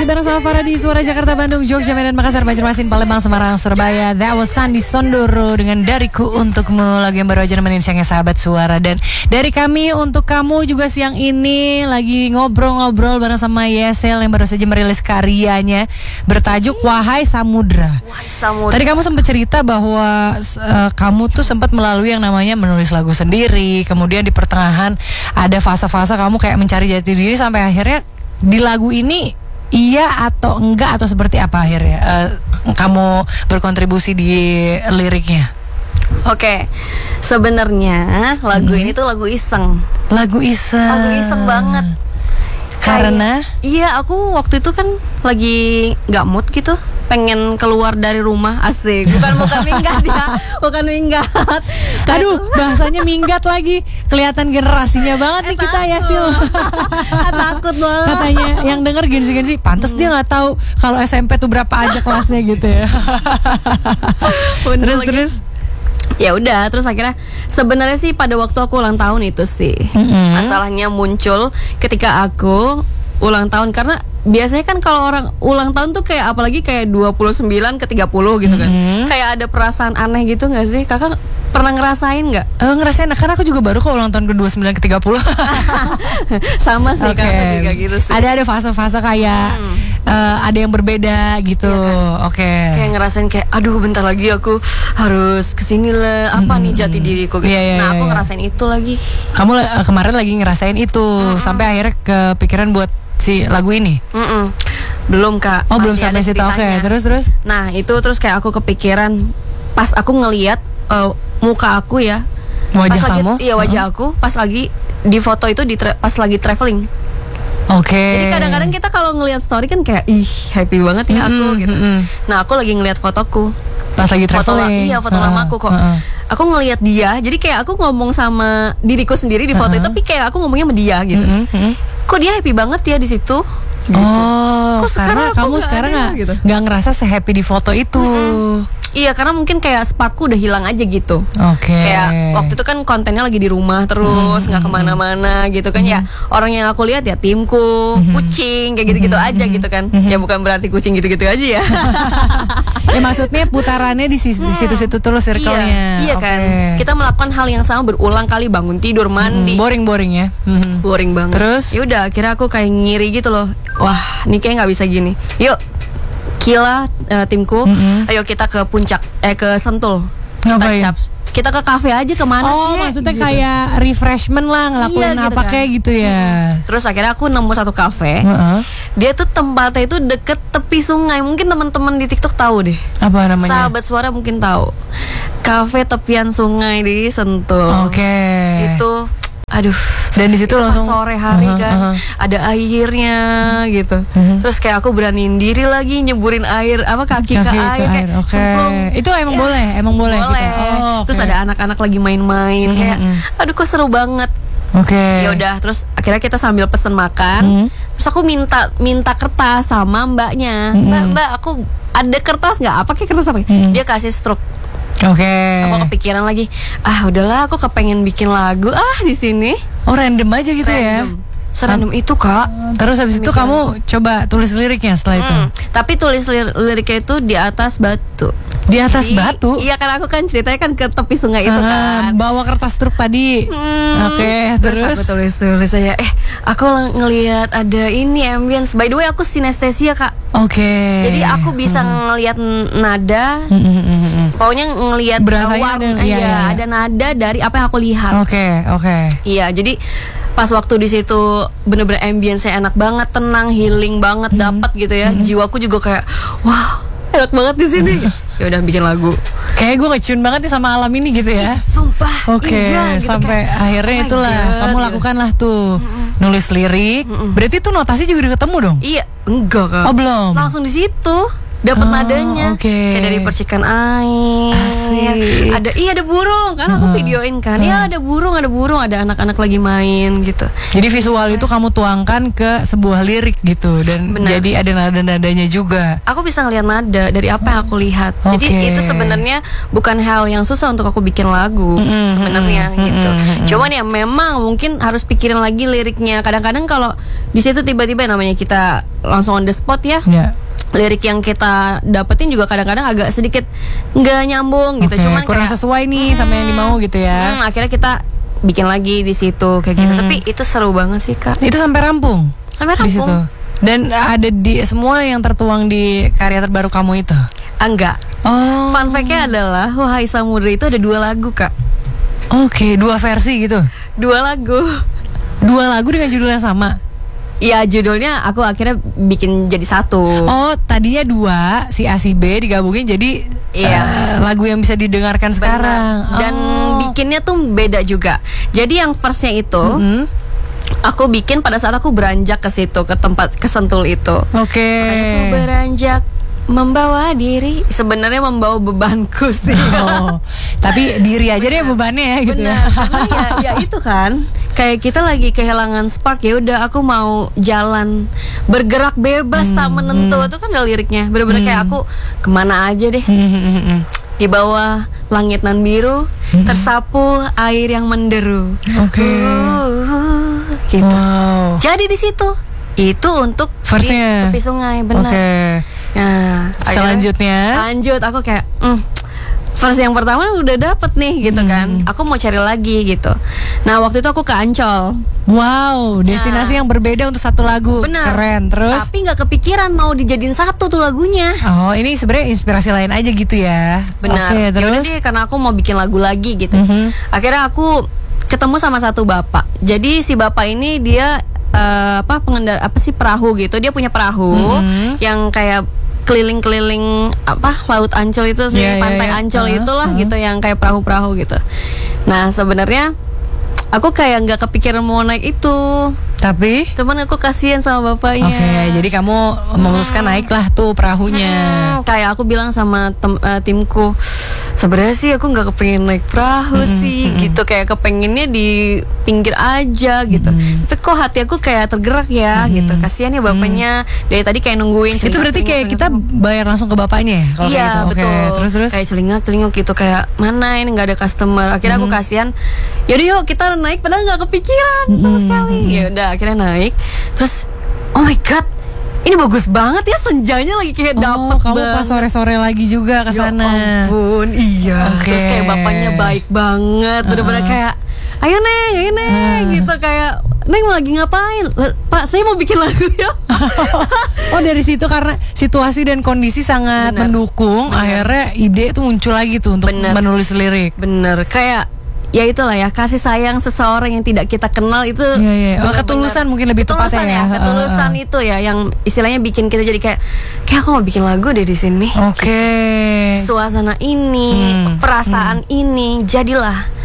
bareng sama Farah di Suara Jakarta, Bandung, Jogja, Medan, Makassar, Banjarmasin, Palembang, Semarang, Surabaya. That was Sandi Sondoro dengan Dariku Untukmu, lagu yang baru aja nemenin siangnya sahabat suara. Dan dari kami untuk kamu juga siang ini lagi ngobrol-ngobrol bareng sama Yesel yang baru saja merilis karyanya bertajuk Wahai Samudra. Tadi kamu sempat cerita bahwa kamu tuh sempat melalui yang namanya menulis lagu sendiri. Kemudian di pertengahan ada fase-fase kamu kayak mencari jati diri sampai akhirnya di lagu ini iya atau enggak atau seperti apa akhirnya kamu berkontribusi di liriknya? Oke, sebenarnya lagu ini tuh lagu iseng. Lagu iseng Banget. Karena iya, aku waktu itu kan lagi nggak mood gitu, pengen keluar dari rumah. Asik, bukan minggat ya, bukan minggat. Aduh, bahasanya minggat lagi. Kelihatan generasinya banget nih kita ya, Sil. Takut banget. Katanya yang denger gengsi-gengsi, pantes dia nggak tahu kalau SMP tuh berapa aja kelasnya gitu ya. Terus. Ya udah, terus akhirnya sebenarnya sih pada waktu aku ulang tahun itu sih masalahnya muncul ketika aku ulang tahun. Karena biasanya kan kalau orang ulang tahun tuh kayak apalagi kayak 29 ke 30 gitu kan, kayak ada perasaan aneh gitu gak sih? Kakak pernah ngerasain gak? Ngerasain, karena aku juga baru kok ulang tahun ke 29 ke 30. Sama sih, okay. Kakak juga gitu sih. Ada fase-fase kayak ada yang berbeda gitu. Iya kan? Oke. Kayak ngerasain kayak aduh bentar lagi aku harus kesini lah. Apa nih jati diriku gitu. Yeah, aku ngerasain itu lagi. Kamu kemarin lagi ngerasain itu sampai akhirnya kepikiran buat si lagu ini? Belum, Kak. Oh, belum sampai situ. Oke, terus. Nah, itu terus kayak aku kepikiran pas aku ngelihat muka aku ya. Wajah pas kamu? Lagi, iya, wajah aku pas lagi di foto itu pas lagi traveling. Oke. Jadi kadang-kadang kita kalau ngelihat story kan kayak ih happy banget ya aku gitu. Nah, aku lagi ngelihat fotoku. Pas lagi traveling. Foto lamaku kok. Aku ngelihat dia, jadi kayak aku ngomong sama diriku sendiri di foto itu, tapi kayak aku ngomongnya sama dia gitu. Kok dia happy banget ya di situ? Gitu. Oh, kok karena kamu sekarang nggak ngerasa se-happy di foto itu. Iya, karena mungkin kayak sparkku udah hilang aja gitu. Oke. Kayak waktu itu kan kontennya lagi di rumah terus, nggak kemana-mana gitu kan ya. Orang yang aku lihat ya timku, kucing, kayak gitu-gitu aja gitu kan. Ya bukan berarti kucing gitu-gitu aja ya. Ya maksudnya putarannya di situ-situ terus circle-nya. Iya kan. Kita melakukan hal yang sama berulang kali, bangun tidur, mandi. Boring ya. Boring banget. Terus? Ya udah, akhirnya aku kayak ngiri gitu loh. Wah, ini kayak nggak bisa gini. Yuk, Kila, timku, ayo kita ke puncak, ke Sentul. Ngapain? Kita ke kafe aja, kemana? Maksudnya gitu. Kayak refreshment lah, ngelakuin gitu apa kan. kayak gitu ya. Terus akhirnya aku nemu satu kafe. Dia tuh tempatnya itu deket tepi sungai. Mungkin teman-teman di TikTok tahu deh. Apa namanya? Sahabat suara mungkin tahu. Kafe tepian sungai di Sentul. Oke. Itu aduh, dan di situ langsung sore hari kan ada airnya gitu. Terus kayak aku beraniin diri lagi nyeburin air kaki ke air. Kayak cemplung. Itu emang boleh gitu. Terus ada anak-anak lagi main-main kayak aduh kok seru banget. Ya udah, terus akhirnya kita sambil pesen makan. Terus aku minta kertas sama mbaknya. Mbak, aku ada kertas nggak? Apa kayak kertas apa? Dia kasih struk. Aku kepikiran lagi, udahlah aku kepengen bikin lagu di sini. Random aja gitu ya. Serandom itu, Kak. Terus habis itu kamu coba tulis liriknya setelah itu. Tapi tulis liriknya itu di atas batu. Di atas batu? Iya, kan aku kan ceritanya kan ke tepi sungai itu kan. Bawa kertas truk tadi. Terus aku tulis aja. Aku ngelihat ada ini ambience. By the way, aku sinestesia, Kak. Jadi aku bisa ngelihat nada. Pokoknya ngelihat berasanya ada nada dari apa yang aku lihat. Iya, jadi pas waktu di situ bener-bener ambience-nya enak banget, tenang, healing banget, dapat gitu ya. Jiwaku juga kayak wah, enak banget di sini. Ya udah bikin lagu. Kayak gue ngecun banget nih sama alam ini gitu ya. Sumpah. Iya, gitu, sampai kayak, akhirnya itulah kamu lakukanlah tuh nulis lirik. Berarti tuh notasi juga udah ketemu dong? Iya, enggak, Kak. Belum. Langsung di situ. dapat nadanya. Kayak dari percikan air. Asik. Ada burung kan aku videoin kan. Ya ada burung, ada anak-anak lagi main gitu. Jadi visual itu kamu tuangkan ke sebuah lirik gitu dan jadi ada nada-nadanya juga. Aku bisa ngelihat nada dari apa yang aku lihat. Jadi itu sebenarnya bukan hal yang susah untuk aku bikin lagu sebenarnya gitu. Cuman ya memang mungkin harus pikirin lagi liriknya. Kadang-kadang kalau di situ tiba-tiba namanya kita langsung on the spot ya. Lirik yang kita dapetin juga kadang-kadang agak sedikit nggak nyambung gitu. Cuman kurang sesuai nih sama yang dimau gitu ya. Akhirnya kita bikin lagi di situ kayak gitu. Tapi itu seru banget sih Kak. Itu sampai rampung. Di situ. Dan ada di semua yang tertuang di karya terbaru kamu itu. Enggak. Fun fact-nya adalah Wahai Samudra itu ada 2 lagu Kak. Oke, 2 versi gitu. 2 lagu. 2 lagu dengan judul yang sama. Iya, judulnya aku akhirnya bikin jadi 1. Oh, tadinya 2, si A si B digabungin jadi lagu yang bisa didengarkan sekarang. Dan bikinnya tuh beda juga. Jadi yang verse-nya itu aku bikin pada saat aku beranjak ke situ, ke tempat kesentul itu. Aku beranjak membawa diri, sebenarnya membawa bebanku sih. Tapi diri aja deh bebannya ya gitu. Ya itu kan kayak kita lagi kehilangan spark, ya udah aku mau jalan bergerak bebas tak menentu. Itu kan ada liriknya bener-bener kayak aku kemana aja deh. Di bawah langit nan biru tersapu air yang menderu. Gitu. Jadi di situ itu untuk verse-nya di tepi sungai, benar. Nah, selanjutnya lanjut aku kayak verse yang pertama udah dapet nih gitu kan. Aku mau cari lagi gitu. Nah, waktu itu aku ke Ancol. Wow, destinasi yang berbeda untuk satu lagu. Bener. Keren. Terus tapi nggak kepikiran mau dijadiin satu tuh lagunya. Oh, ini sebenarnya inspirasi lain aja gitu ya. Benar. Terus deh, karena aku mau bikin lagu lagi gitu. Akhirnya aku ketemu sama satu bapak. Jadi si bapak ini dia pengendara perahu gitu. Dia punya perahu yang kayak keliling-keliling Laut Ancol itu sih, pantai Ancol itulah gitu, yang kayak perahu-perahu gitu. Nah, sebenarnya aku kayak nggak kepikiran mau naik itu. Tapi cuman aku kasihan sama bapaknya. Jadi kamu memutuskan naiklah tuh perahunya. Kayak aku bilang sama timku, sebenarnya sih aku nggak kepengen naik perahu sih gitu, kayak kepengennya di pinggir aja gitu. Tapi kok hati aku kayak tergerak ya gitu. Kasihan ya bapaknya, dari tadi kayak nungguin. Itu berarti kayak kita bayar langsung ke bapaknya ya? Iya gitu. betul. Terus kayak celingak gitu, kayak mana ini nggak ada customer. Akhirnya aku kasihan. Yaudah yuk kita naik, padahal nggak kepikiran sama sekali. Ya udah akhirnya naik. Terus oh my god, ini bagus banget ya, senjanya lagi kayak dapet kamu banget. pas sore-sore lagi juga ke sana. Ya ampun, iya. Terus kayak bapaknya baik banget, bener-bener kayak ayo Neng gitu, kayak Neng lagi ngapain? Pak, saya mau bikin lagu ya. Oh, dari situ karena situasi dan kondisi sangat mendukung, akhirnya ide tuh muncul lagi tuh untuk menulis lirik. Bener, kayak ya itulah ya, kasih sayang seseorang yang tidak kita kenal itu. Ketulusan mungkin lebih tepatnya ya. Ketulusan itu ya yang istilahnya bikin kita jadi kayak aku mau bikin lagu deh di sini. Suasana ini, perasaan ini, jadilah